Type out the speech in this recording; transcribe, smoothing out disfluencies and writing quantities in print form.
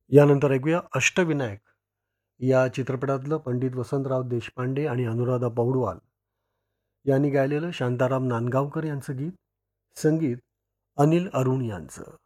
यानंतर ऐकूया अष्टविनायक या चित्रपटातलं पंडित वसंतराव देशपांडे आणि अनुराधा पौडवाल यांनी गायलेलं शांताराम नांदगावकर यांचं गीत, संगीत अनिल अरुण यांचं.